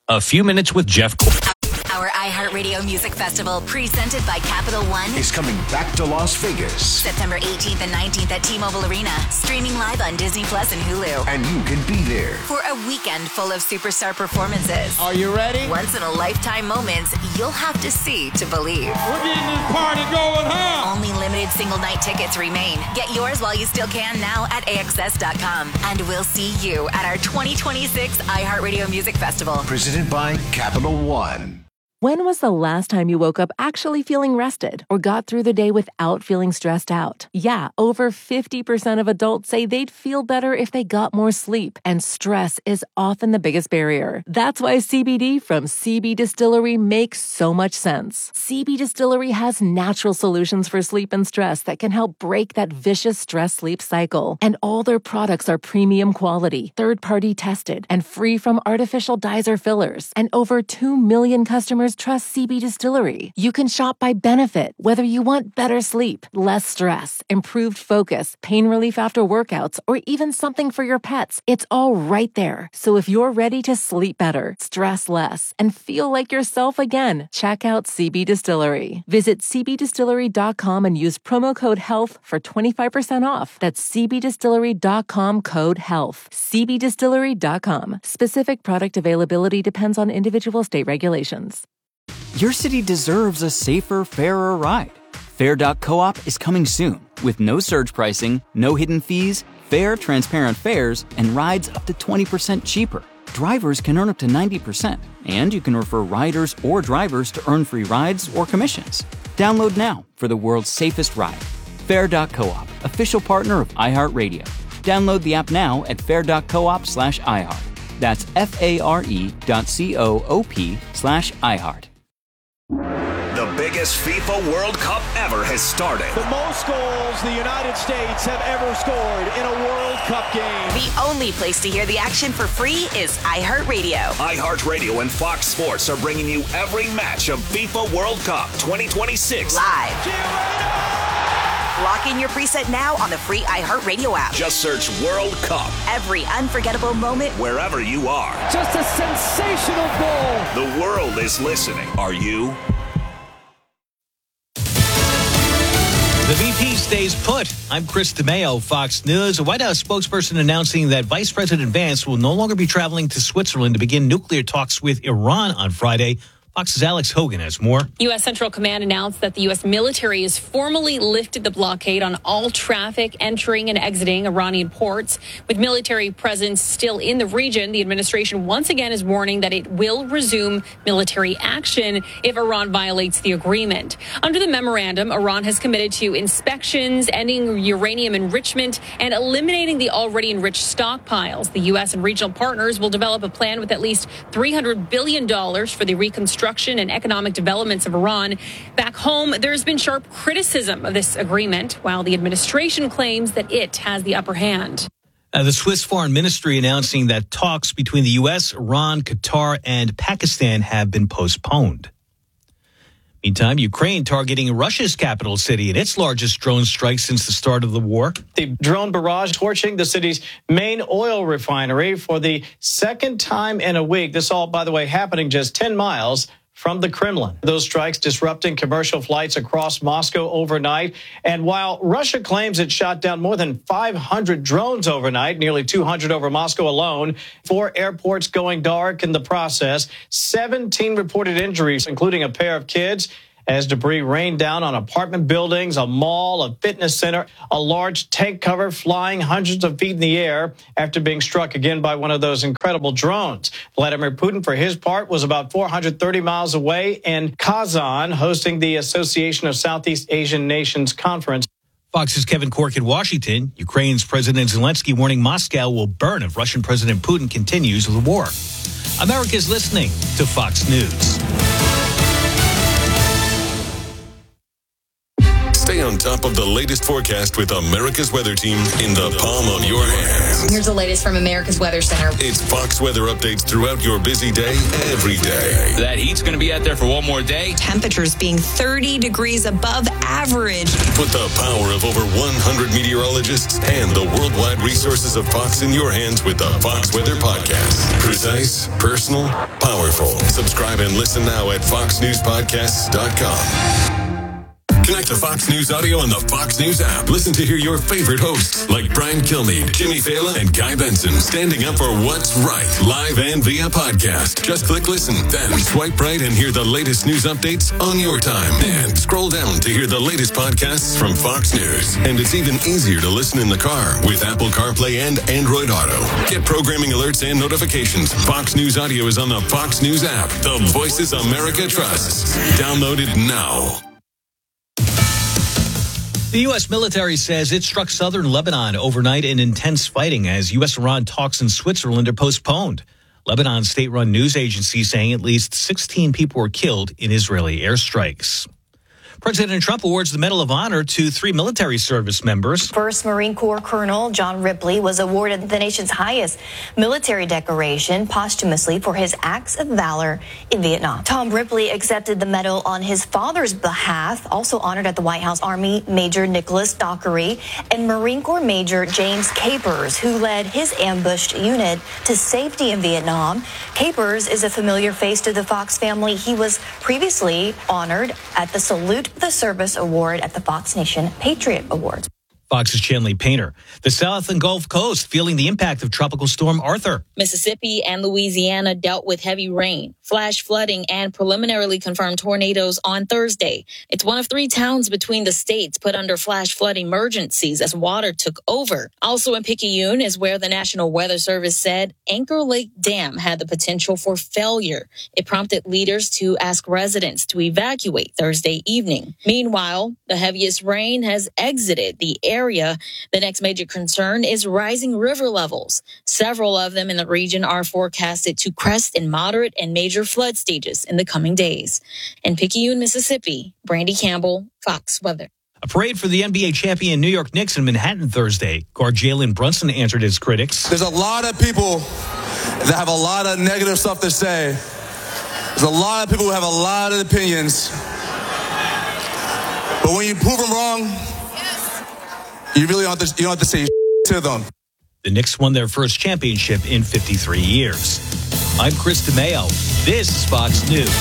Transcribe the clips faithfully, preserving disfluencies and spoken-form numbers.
A Few Minutes with Jeff Cole. Our iHeartRadio Music Festival, presented by Capital One, is coming back to Las Vegas. September eighteenth and nineteenth at T-Mobile Arena. Streaming live on Disney Plus and Hulu. And you can be there for a weekend full of superstar performances. Are you ready? Once-in-a-lifetime moments you'll have to see to believe. We're getting this party going, huh? Only limited single-night tickets remain. Get yours while you still can now at A X S dot com. And we'll see you at our twenty twenty-six iHeartRadio Music Festival. Presented by Capital One. When was the last time you woke up actually feeling rested or got through the day without feeling stressed out? Yeah, over fifty percent of adults say they'd feel better if they got more sleep, and stress is often the biggest barrier. That's why C B D from C B Distillery makes so much sense. C B Distillery has natural solutions for sleep and stress that can help break that vicious stress-sleep cycle. And all their products are premium quality, third-party tested, and free from artificial dyes or fillers. And over two million customers trust C B Distillery. You can shop by benefit, whether you want better sleep, less stress, improved focus, pain relief after workouts, or even something for your pets. It's all right there. So if you're ready to sleep better, stress less, and feel like yourself again, check out C B Distillery. Visit C B distillery dot com and use promo code HEALTH for twenty-five percent off. That's C B distillery dot com code HEALTH. C B distillery dot com. Specific product availability depends on individual state regulations. Your city deserves a safer, fairer ride. Fair dot coop is coming soon with no surge pricing, no hidden fees, fair, transparent fares, and rides up to twenty percent cheaper. Drivers can earn up to ninety percent, and you can refer riders or drivers to earn free rides or commissions. Download now for the world's safest ride. Fair dot coop, official partner of iHeartRadio. Download the app now at fair dot coop slash iHeart. That's F-A-R-E dot C-O-O-P slash iHeart. The biggest FIFA World Cup ever has started. The most goals the United States have ever scored in a World Cup game. The only place to hear the action for free is iHeartRadio. iHeartRadio and Fox Sports are bringing you every match of FIFA World Cup twenty twenty-six. Live. Lock in your preset now on the free iHeartRadio app. Just search World Cup. Every unforgettable moment, wherever you are. Just a sensational goal. The world is listening. Are you? The V P stays put. I'm Chris DeMeo, Fox News. A White House spokesperson announcing that Vice President Vance will no longer be traveling to Switzerland to begin nuclear talks with Iran on Friday. Fox's Alex Hogan has more. U S. Central Command announced that the U S military has formally lifted the blockade on all traffic entering and exiting Iranian ports. With military presence still in the region, the administration once again is warning that it will resume military action if Iran violates the agreement. Under the memorandum, Iran has committed to inspections, ending uranium enrichment, and eliminating the already enriched stockpiles. The U S and regional partners will develop a plan with at least three hundred billion dollars for the reconstruction and economic developments of Iran. Back home, there's been sharp criticism of this agreement, while the administration claims that it has the upper hand. Uh, the Swiss Foreign Ministry announcing that talks between the U S, Iran, Qatar, and Pakistan have been postponed. Meantime, Ukraine targeting Russia's capital city in its largest drone strike since the start of the war. The drone barrage torching the city's main oil refinery for the second time in a week. This all, by the way, happening just ten miles from the Kremlin. Those strikes disrupting commercial flights across Moscow overnight. And while Russia claims it shot down more than five hundred drones overnight, nearly two hundred over Moscow alone, four airports going dark in the process, seventeen reported injuries, including a pair of kids, as debris rained down on apartment buildings, a mall, a fitness center, a large tank cover flying hundreds of feet in the air after being struck again by one of those incredible drones. Vladimir Putin, for his part, was about four hundred thirty miles away in Kazan, hosting the Association of Southeast Asian Nations conference. Fox's Kevin Corke in Washington. Ukraine's President Zelensky warning Moscow will burn if Russian President Putin continues the war. America's listening to Fox News. Stay on top of the latest forecast with America's Weather Team in the palm of your hand. Here's the latest from America's Weather Center. It's Fox weather updates throughout your busy day, every day. That heat's going to be out there for one more day. Temperatures being thirty degrees above average. Put the power of over one hundred meteorologists and the worldwide resources of Fox in your hands with the Fox Weather Podcast. Precise, personal, powerful. Subscribe and listen now at fox news podcasts dot com. Connect to Fox News Audio on the Fox News app. Listen to hear your favorite hosts like Brian Kilmeade, Jimmy Fallon, and Guy Benson standing up for what's right, live and via podcast. Just click listen, then swipe right and hear the latest news updates on your time. And scroll down to hear the latest podcasts from Fox News. And it's even easier to listen in the car with Apple CarPlay and Android Auto. Get programming alerts and notifications. Fox News Audio is on the Fox News app. The voices America trusts. Download it now. The U S military says it struck southern Lebanon overnight in intense fighting as U S-Iran talks in Switzerland are postponed. Lebanon's state-run news agency saying at least sixteen people were killed in Israeli airstrikes. President Trump awards the Medal of Honor to three military service members. First Marine Corps Colonel John Ripley was awarded the nation's highest military decoration posthumously for his acts of valor in Vietnam. Tom Ripley accepted the medal on his father's behalf. Also honored at the White House, Army Major Nicholas Dockery and Marine Corps Major James Capers, who led his ambushed unit to safety in Vietnam. Capers is a familiar face to the Fox family. He was previously honored at the Salute the Service Award at the Fox Nation Patriot Awards. Fox's Chanley Painter. The South and Gulf Coast feeling the impact of Tropical Storm Arthur. Mississippi and Louisiana dealt with heavy rain, flash flooding, and preliminarily confirmed tornadoes on Thursday. It's one of three towns between the states put under flash flood emergencies as water took over. Also in Picayune is where the National Weather Service said Anchor Lake Dam had the potential for failure. It prompted leaders to ask residents to evacuate Thursday evening. Meanwhile, the heaviest rain has exited the area. Area. The next major concern is rising river levels. Several of them in the region are forecasted to crest in moderate and major flood stages in the coming days. In Picayune, Mississippi, Brandy Campbell, Fox Weather. A parade for the N B A champion New York Knicks in Manhattan Thursday. Guard Jalen Brunson answered his critics. There's a lot of people that have a lot of negative stuff to say. There's a lot of people who have a lot of opinions. But when you prove them wrong, You really don't have to, you don't have to say to them. The Knicks won their first championship in fifty-three years. I'm Chris DeMeo. This is Fox News.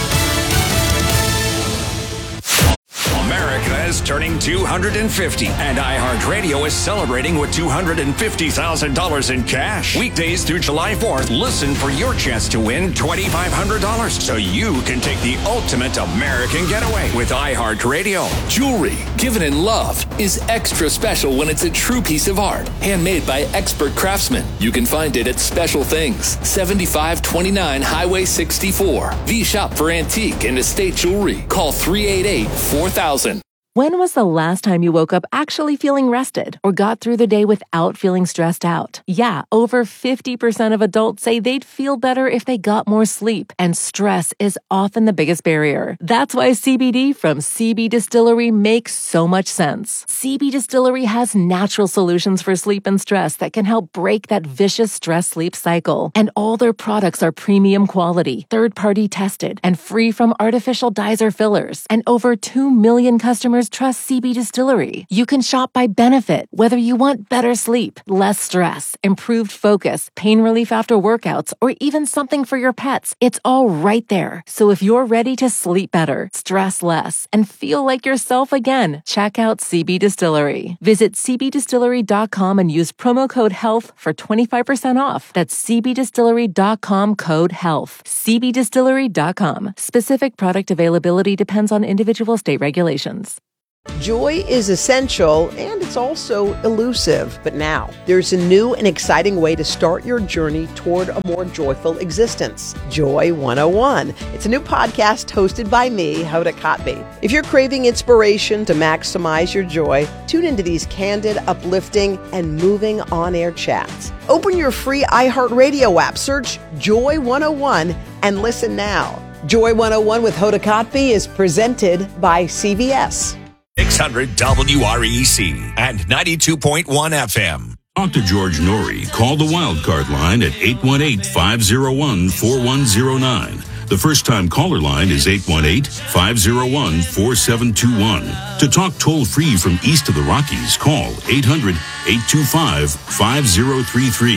America is turning two hundred fifty, and iHeartRadio is celebrating with two hundred fifty thousand dollars in cash. Weekdays through July fourth, listen for your chance to win twenty-five hundred dollars so you can take the ultimate American getaway with iHeartRadio. Jewelry given in love is extra special when it's a true piece of art, handmade by expert craftsmen. You can find it at Special Things, seventy-five twenty-nine Highway sixty-four. The shop for antique and estate jewelry. Call three eight eight, four thousand. When was the last time you woke up actually feeling rested or got through the day without feeling stressed out? Yeah, over fifty percent of adults say they'd feel better if they got more sleep, and stress is often the biggest barrier. That's why C B D from C B Distillery makes so much sense. C B Distillery has natural solutions for sleep and stress that can help break that vicious stress-sleep cycle. And all their products are premium quality, third-party tested, and free from artificial dyes or fillers. And over two million customers trust C B Distillery. You can shop by benefit, whether you want better sleep, less stress, improved focus, pain relief after workouts, or even something for your pets. It's all right there. So if you're ready to sleep better, stress less, and feel like yourself again, check out C B Distillery. Visit c b distillery dot com and use promo code HEALTH for twenty-five percent off. That's c b distillery dot com code HEALTH. c b distillery dot com. Specific product availability depends on individual state regulations. Joy is essential, and it's also elusive. But now, there's a new and exciting way to start your journey toward a more joyful existence. Joy one oh one. It's a new podcast hosted by me, Hoda Kotb. If you're craving inspiration to maximize your joy, tune into these candid, uplifting, and moving on-air chats. Open your free iHeartRadio app, search Joy one oh one, and listen now. Joy one oh one with Hoda Kotb is presented by C V S. six hundred W R E C and ninety-two point one F M. Talk to George Norrie. Call the Wildcard line at eight one eight, five oh one, four one oh nine. The first-time caller line is eight one eight, five oh one, four seven two one. To talk toll-free from east of the Rockies, call eight hundred, eight two five, five oh three three.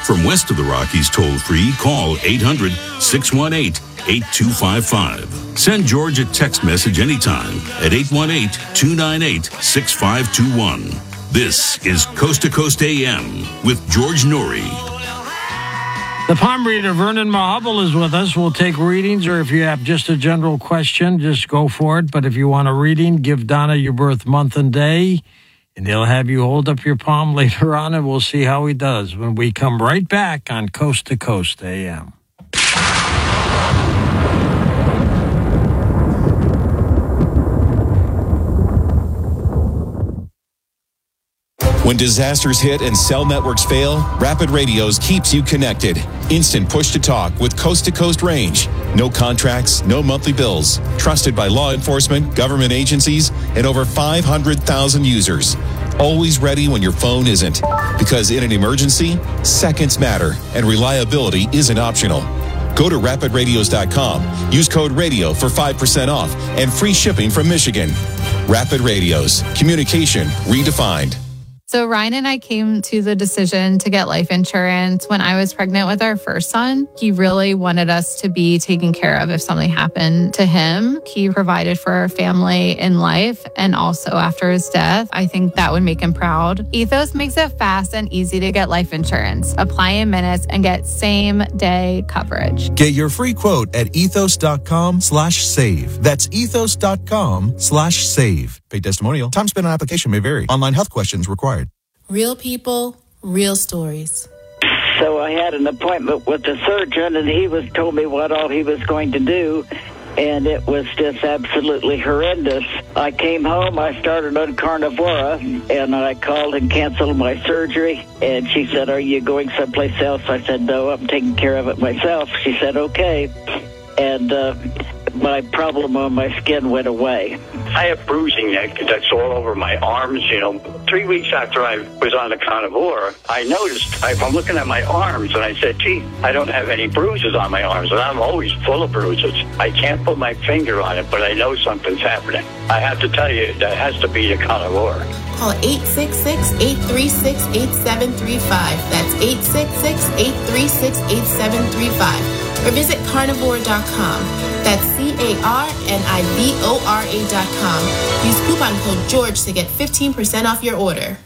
From west of the Rockies toll-free, call eight hundred, six one eight, eight two five five. Send George a text message anytime at eight one eight, two nine eight, six five two one. This is Coast to Coast A M with George Noory. The palm reader, Vernon Mahubble, is with us. We'll take readings, or if you have just a general question, just go for it. But if you want a reading, give Donna your birth month and day, and he'll have you hold up your palm later on, and we'll see how he does when we come right back on Coast to Coast A M. When disasters hit and cell networks fail, Rapid Radios keeps you connected. Instant push-to-talk with coast-to-coast range. No contracts, no monthly bills. Trusted by law enforcement, government agencies, and over five hundred thousand users. Always ready when your phone isn't. Because in an emergency, seconds matter, and reliability isn't optional. Go to rapid radios dot com. Use code RADIO for five percent off and free shipping from Michigan. Rapid Radios. Communication redefined. So Ryan and I came to the decision to get life insurance when I was pregnant with our first son. He really wanted us to be taken care of if something happened to him. He provided for our family in life and also after his death. I think that would make him proud. Ethos makes it fast and easy to get life insurance. Apply in minutes and get same day coverage. Get your free quote at ethos dot com slash save. That's ethos dot com slash save. Paid testimonial. Time spent on application may vary. Online health questions required. Real people, real stories. So I had an appointment with the surgeon, and he was told me what all he was going to do, and it was just absolutely horrendous. I came home, I started on Carnivora, and I called and canceled my surgery, and she said, "Are you going someplace else?" I said, "No, I'm taking care of it myself." She said, "Okay," and uh, my problem on my skin went away. I have bruising that, that's all over my arms, you know. Three weeks after I was on the Carnivora, I noticed, I, I'm looking at my arms, and I said, gee, I don't have any bruises on my arms, and I'm always full of bruises. I can't put my finger on it, but I know something's happening. I have to tell you, that has to be the Carnivora. Call eight six six, eight three six, eight seven three five. That's eight six six, eight three six, eight seven three five. Or visit carnivore dot com. That's C A R N I V O R A dot com. Use coupon code George to get fifteen percent off your order.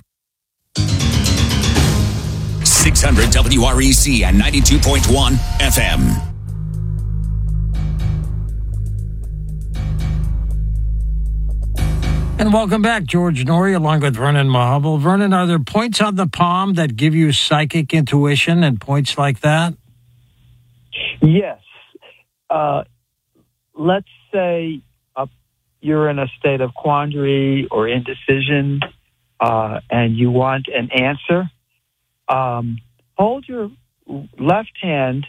six hundred W R E C and ninety-two point one F M. And welcome back, George Noory, along with Vernon Mahubble. Vernon, are there points on the palm that give you psychic intuition and points like that? Yes. Uh, let's say uh, you're in a state of quandary or indecision, uh, and you want an answer. Um, hold your left hand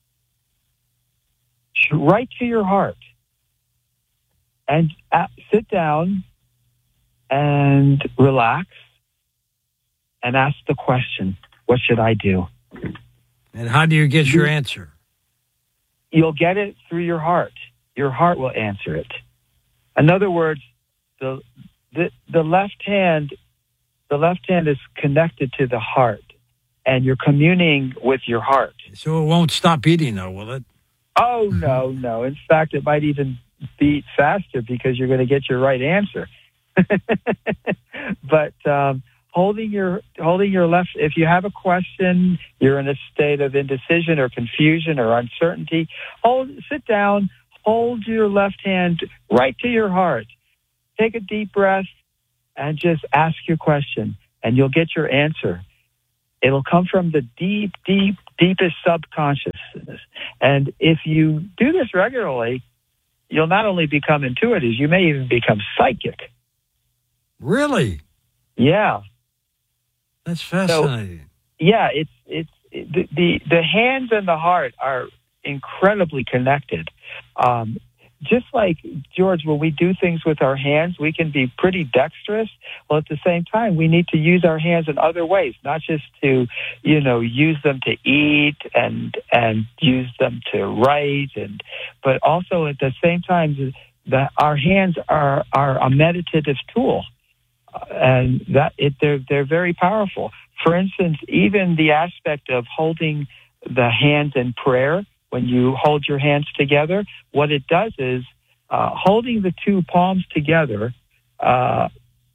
right to your heart and uh, sit down and relax and ask the question, what should I do? And how do you get your answer? You'll get it through your heart. Your heart will answer it. In other words, the, the the left hand, the left hand is connected to the heart, and you're communing with your heart. So it won't stop beating, though, will it? Oh no, no. In fact, it might even beat faster because you're going to get your right answer. But um, holding your holding your left, if you have a question, you're in a state of indecision or confusion or uncertainty, hold, sit down, hold your left hand right to your heart. Take a deep breath and just ask your question, and you'll get your answer. It'll come from the deep, deep, deepest subconsciousness. And if you do this regularly, you'll not only become intuitive, you may even become psychic. Really? Yeah. That's fascinating. So, yeah, it's it's it, the, the the hands and the heart are incredibly connected. Um, just like, George, when we do things with our hands, we can be pretty dexterous. Well, at the same time, we need to use our hands in other ways, not just to, you know, use them to eat and and use them to write, and but also at the same time, that our hands are, are a meditative tool. and that it they're they're very powerful. For instance, even the aspect of holding the hands in prayer, when you hold your hands together, what it does is uh, holding the two palms together uh,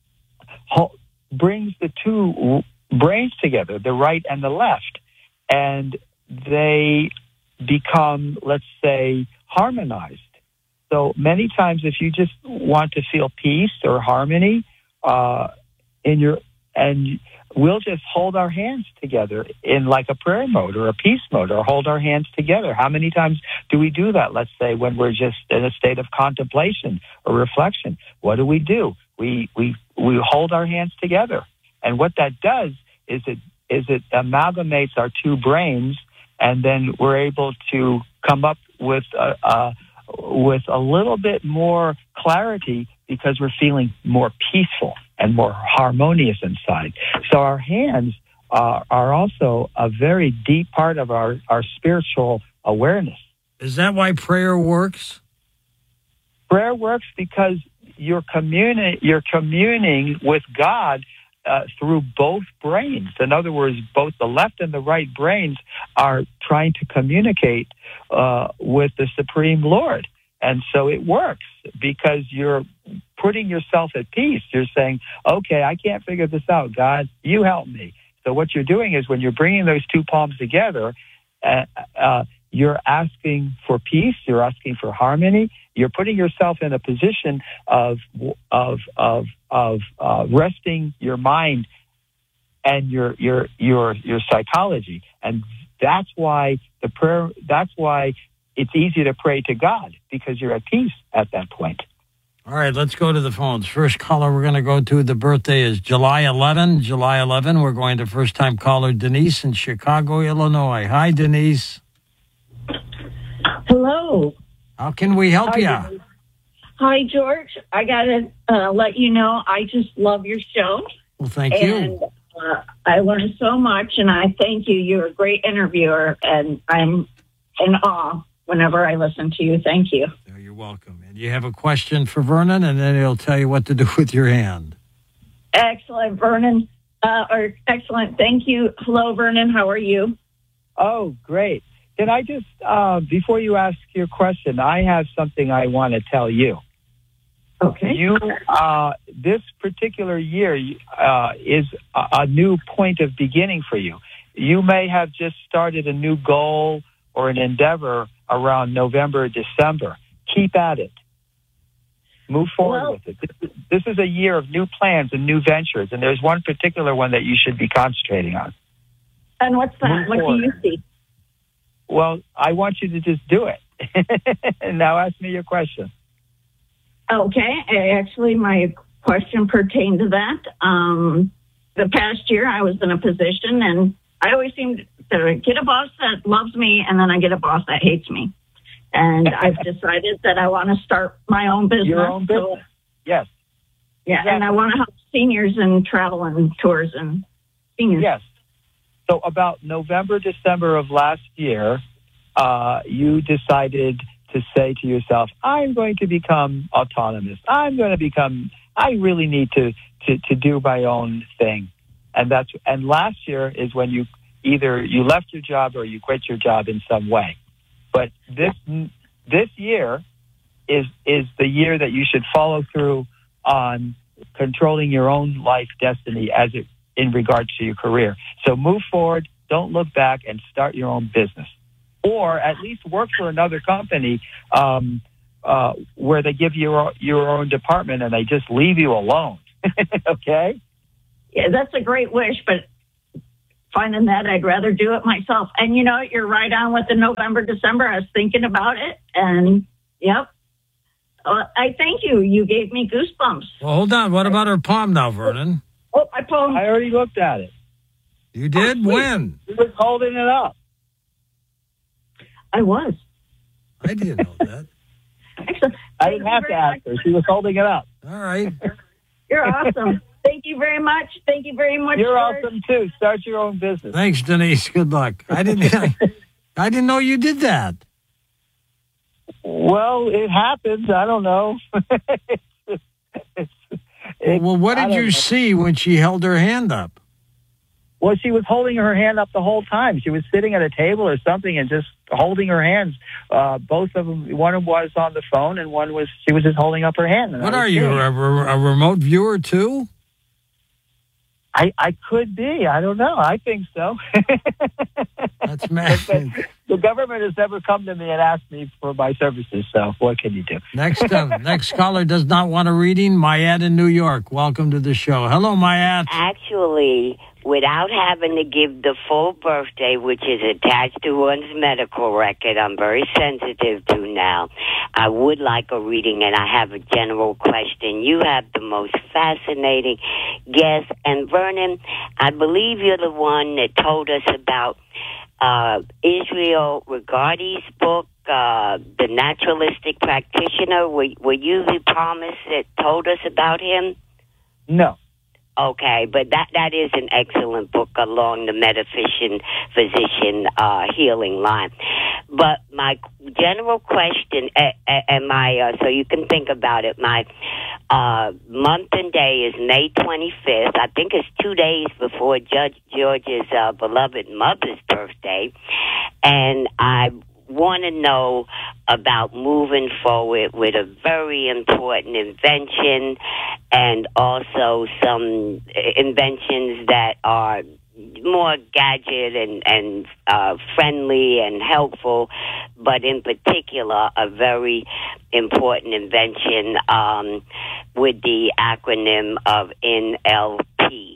ho- brings the two brains together, the right and the left, and they become, let's say, harmonized. So many times, if you just want to feel peace or harmony uh, in your, and we'll just hold our hands together in like a prayer mode or a peace mode, or hold our hands together. How many times do we do that? Let's say when we're just in a state of contemplation or reflection. What do we do? We we we hold our hands together, and what that does is it is it amalgamates our two brains, and then we're able to come up with a, a with a little bit more clarity because we're feeling more peaceful and more harmonious inside. So our hands uh, are also a very deep part of our, our spiritual awareness. Is that why prayer works? Prayer works because you're communi- you're communing with God uh, through both brains. In other words, both the left and the right brains are trying to communicate uh, with the Supreme Lord. And so it works because you're putting yourself at peace. You're saying, okay, I can't figure this out. God, you help me. So what you're doing is when you're bringing those two palms together, uh, uh, you're asking for peace. You're asking for harmony. You're putting yourself in a position of of of of uh, resting your mind and your your your your psychology. And that's why the prayer. That's why it's easy to pray to God, because you're at peace at that point. All right, let's go to the phones. First caller we're going to go to, the birthday is July eleventh. July eleventh, we're going to first-time caller Denise in Chicago, Illinois. Hi, Denise. Hello. How can we help Hi, you? Denise. Hi, George. I got to uh, let you know I just love your show. Well, thank and, you. Uh, I learned so much, and I thank you. You're a great interviewer, and I'm in awe whenever I listen to you. Thank you. You're welcome. And you have a question for Vernon, and then he'll tell you what to do with your hand. Excellent, Vernon. Uh, or excellent. Thank you. Hello, Vernon. How are you? Oh, great. Can I just, uh, before you ask your question, I have something I want to tell you. Okay. You, uh, this particular year uh, is a, a new point of beginning for you. You may have just started a new goal or an endeavor around November or December. Keep at it. Move forward well, with it. This, this is a year of new plans and new ventures, and there's one particular one that you should be concentrating on. And what's that? Move what forward. do you see? Well, I want you to just do it. Now ask me your question. Okay. Actually, my question pertained to that. Um, the past year, I was in a position, and I always seem to get a boss that loves me, and then I get a boss that hates me. And I've decided that I want to start my own business. Your own business? So, yes. Yeah, exactly. And I want to help seniors in travel and tours and seniors. Yes. So about November, December of last year, uh, you decided to say to yourself, I'm going to become autonomous. I'm going to become, I really need to, to, to do my own thing. And that's, and last year is when you either you left your job or you quit your job in some way. But this, this year is, is the year that you should follow through on controlling your own life destiny as it, in regards to your career. So move forward, don't look back, and start your own business. Or at least work for another company um, uh, where they give you your, your own department and they just leave you alone. Okay? Yeah, that's a great wish, but finding that I'd rather do it myself. And you know, you're right on with the November, December. I was thinking about it, and yep. Uh, I thank you. You gave me goosebumps. Well, hold on. What about her palm now, Vernon? Oh, my palm. I already looked at it. You did? Oh, when? You was holding it up. I was. I didn't know that. Excellent. I didn't have to ask her. She was holding it up. All right. You're awesome. Thank you very much. Thank you very much. You're George. awesome too. Start your own business. Thanks, Denise. Good luck. I didn't. I, I didn't know you did that. Well, it happens. I don't know. it's, it's, it, well, what did you know. see when she held her hand up? Well, she was holding her hand up the whole time. She was sitting at a table or something and just holding her hands. Uh, both of them, one was on the phone and one was, she was just holding up her hand. What are you, a, a remote viewer too? I, I could be. I don't know. I think so. That's mad. The government has never come to me and asked me for my services, so what can you do? Next uh, next caller does not want a reading. Mayat in New York. Welcome to the show. Hello, Mayat. Actually, without having to give the full birthday, which is attached to one's medical record, I'm very sensitive to now. I would like a reading, and I have a general question. You have the most fascinating guest, and Vernon, I believe you're the one that told us about uh, Israel Regardie's book, uh, The Naturalistic Practitioner. Were, were you the palmist that told us about him? No. Okay, but that, that is an excellent book along the metaphysician physician uh, healing line. But my general question, uh, uh, and my uh, so you can think about it, my uh, month and day is May twenty-fifth. I think it's two days before Judge George's uh, beloved mother's birthday. And I want to know about moving forward with a very important invention and also some inventions that are more gadget and, and uh, friendly and helpful, but in particular a very important invention um, with the acronym of N L P.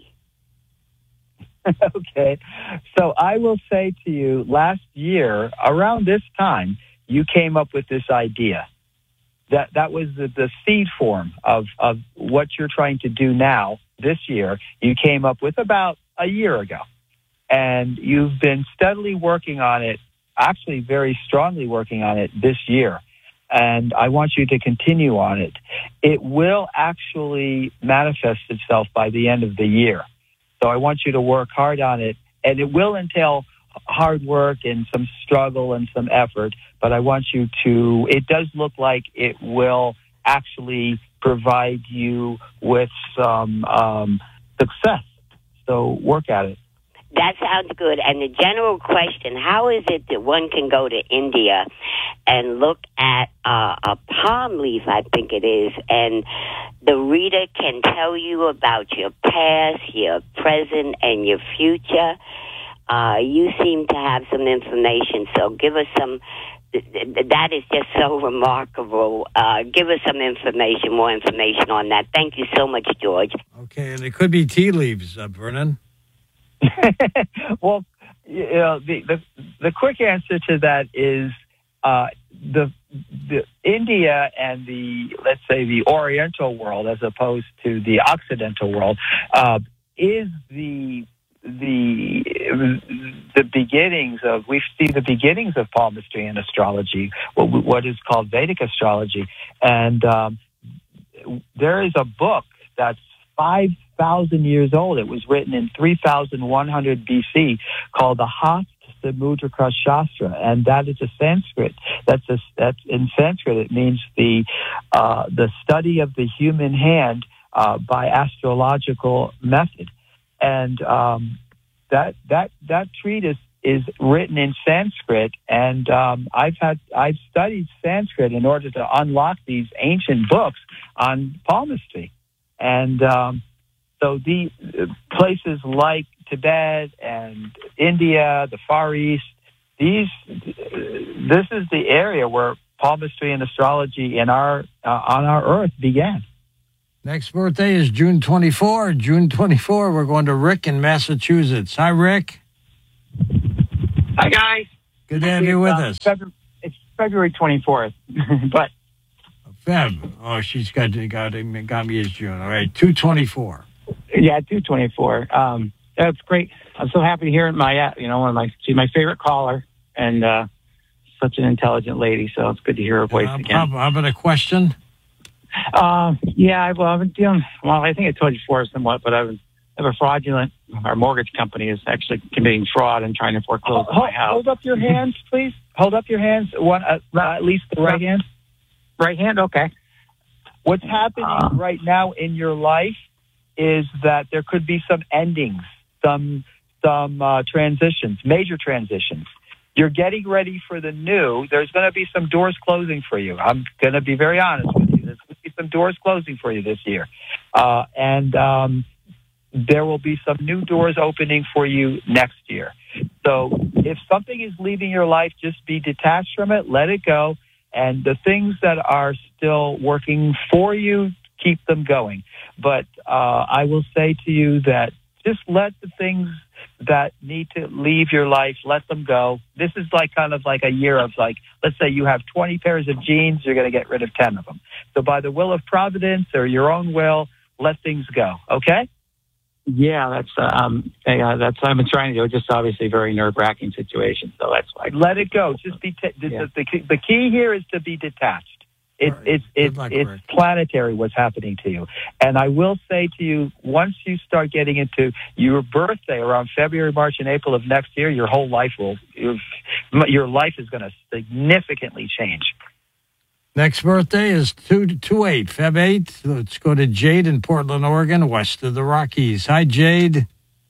Okay. So I will say to you, last year, around this time, you came up with this idea. That that was the, the seed form of, of what you're trying to do now, this year. You came up with about a year ago. And you've been steadily working on it, actually very strongly working on it this year. And I want you to continue on it. It will actually manifest itself by the end of the year. So I want you to work hard on it, and it will entail hard work and some struggle and some effort, but I want you to, it does look like it will actually provide you with some um, success. So work at it. That sounds good. And the general question, how is it that one can go to India and look at uh, a palm leaf, I think it is, and the reader can tell you about your past, your present, and your future? Uh, you seem to have some information, so give us some. That is just so remarkable. Uh, give us some information, more information on that. Thank you so much, George. Okay, and it could be tea leaves, uh, Vernon. Well, you know, the, the the quick answer to that is uh, the the India and the, let's say, the Oriental world, as opposed to the Occidental world, uh, is the the the beginnings of, we see the beginnings of palmistry and astrology, what, what is called Vedic astrology, and um, there is a book that's five thousand years old. It was written in three thousand one hundred B C, called the Hast Samudra Shastra, and that is a Sanskrit. That's a that's in Sanskrit. It means the uh, the study of the human hand uh, by astrological method, and um, that that that treatise is written in Sanskrit. And um, I've had I've studied Sanskrit in order to unlock these ancient books on palmistry, and um, so the places like Tibet and India, the Far East, these this is the area where palmistry and astrology in our uh, on our Earth began. Next birthday is June twenty-fourth. June twenty-fourth, we're going to Rick in Massachusetts. Hi, Rick. Hi, guys. Good to have you with us. February, it's February twenty-fourth, but Feb. Oh, she's got got got me as June. All right, two twenty-four. Yeah, two twenty-four. Um, that's great. I'm so happy to hear it. My, you know, one of my she's my favorite caller, and uh, such an intelligent lady. So it's good to hear her voice uh, again. How about a question? Uh, yeah, well, I've been dealing. Well, I think I told you before somewhat, but I've have a fraudulent. Our mortgage company is actually committing fraud and trying to foreclose hold, my house. Hold up your hands, please. Hold up your hands. One, uh, at least the right hand. Right hand, okay. what's happening right now in your life is that there could be some endings, some some uh, transitions, major transitions. You're getting ready for the new. There's going to be some doors closing for you. I'm going to be very honest with you. There's going to be some doors closing for you this year. Uh, and um, there will be some new doors opening for you next year. So if something is leaving your life, just be detached from it, let it go. And the things that are still working for you, keep them going. But uh, I will say to you that just let the things that need to leave your life, let them go. This is like kind of like a year of like, let's say you have twenty pairs of jeans, you're going to get rid of ten of them. So by the will of Providence or your own will, let things go. Okay? Yeah, that's um, uh, that's what I've been trying to do. It's just obviously a very nerve-wracking situation, so that's why. Let it go. Just be t- the, Yeah. the, the, the key here is to be detached. It, Right. It's it's luck, it's Rick. planetary what's happening to you. And I will say to you, once you start getting into your birthday around February, March, and April of next year, your whole life will your, your life is going to significantly change. Next birthday is two two eight, Feb eighth. Let's go to Jade in Portland, Oregon, west of the Rockies. Hi, Jade.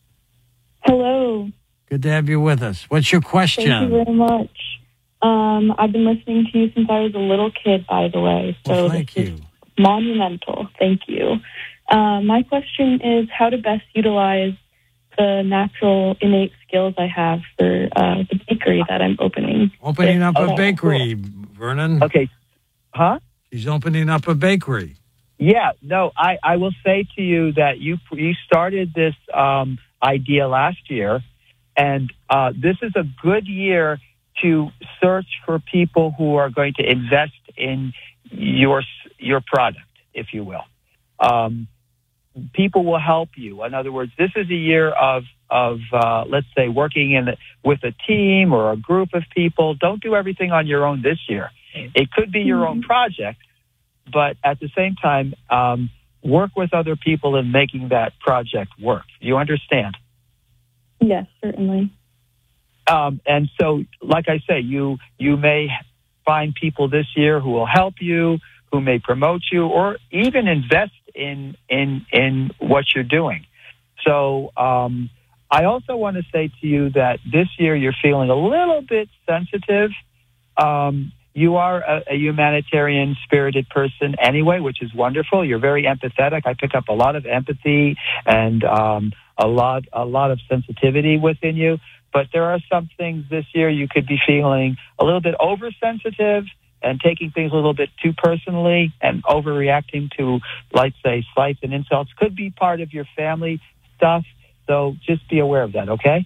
Hello. Good to have you with us. What's your question? Thank you very much. Um, I've been listening to you since I was a little kid, by the way. So Well, thank this you. is monumental. Thank you. Uh, my question is how to best utilize the natural innate skills I have for uh, the bakery that I'm opening. Opening up a Okay. bakery, Vernon. Okay. Huh? She's opening up a bakery. Yeah, no, I, I will say to you that you you started this um, idea last year, and uh, this is a good year to search for people who are going to invest in your your product, if you will. Um, people will help you. In other words, this is a year of of uh, let's say working in with a team or a group of people. Don't do everything on your own this year. It could be your own project, but at the same time, um, work with other people in making that project work. You understand? Yes, certainly. Um, and so, like I say, you you may find people this year who will help you, who may promote you, or even invest in in in what you're doing. So, um, I also want to say to you that this year you're feeling a little bit sensitive. Um, You are a, a humanitarian, spirited person anyway, which is wonderful. You're very empathetic. I pick up a lot of empathy and um, a lot, a lot of sensitivity within you. But there are some things this year you could be feeling a little bit oversensitive and taking things a little bit too personally and overreacting to, let's say, slights and insults. Could be part of your family stuff. So just be aware of that, okay?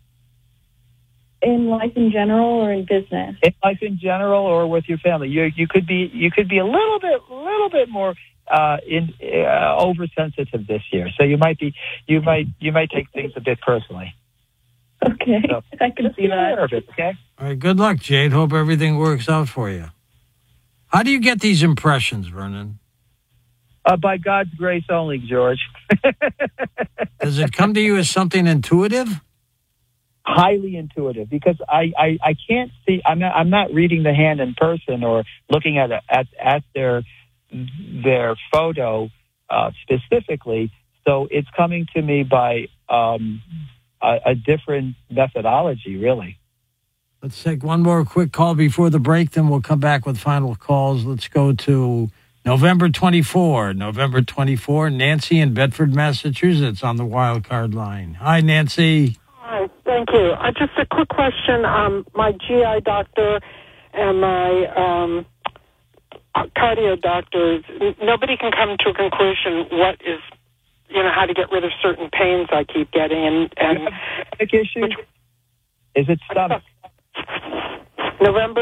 In life in general or in business? In life in general, or with your family, you you could be you could be a little bit little bit more uh, in uh, oversensitive this year. So you might be you might you might take things a bit personally. Okay, so, I can see that. Of it, okay. All right. Good luck, Jade. Hope everything works out for you. How do you get these impressions, Vernon? Uh, by God's grace only, George. Does it come to you as something intuitive? Highly intuitive, because I, I, I can't see. I'm not I'm not reading the hand in person or looking at a, at at their their photo uh, specifically. So it's coming to me by um, a, a different methodology, really. Let's take one more quick call before the break, then we'll come back with final calls. Let's go to November twenty-fourth. November twenty-fourth, Nancy in Bedford, Massachusetts on the wild card line. Hi, Nancy. Hi, thank you. Uh, just a quick question. Um, my G I doctor and my um, cardio doctor, nobody can come to a conclusion what is, you know, how to get rid of certain pains I keep getting. And, and stomach issue? Is it stomach? November